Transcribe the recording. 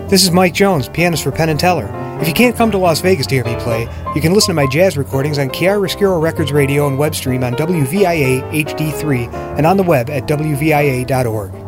This is Mike Jones, pianist for Penn & Teller. If you can't come to Las Vegas to hear me play, you can listen to my jazz recordings on Chiaroscuro Records Radio and web stream on WVIA HD3 and on the web at WVIA.org.